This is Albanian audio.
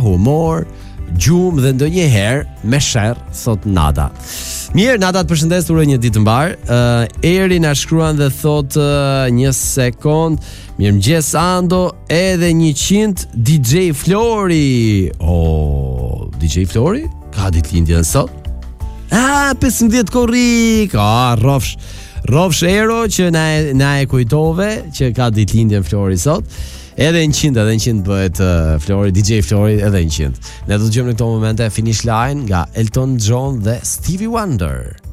humor, gjumë dhe ndonjëherë me sherr, thot Nada. Mirë, Nada, të përshëndes, uroj një ditë të mbar. Eri na shkruan dhe thot një sekond. Mirëmëngjes Ando, edhe 100 DJ Flori. Oh, DJ Flori? Ka ditëlindjen sot? 15 korrik. Rofsh Ero që na e kujtove që ka ditëlindjen Flori sot. Edhe 100 bëhet Flori, DJ Flori, edhe 100. Ne do të dëgjojmë në këto momente Finish Line nga Elton John dhe Stevie Wonder.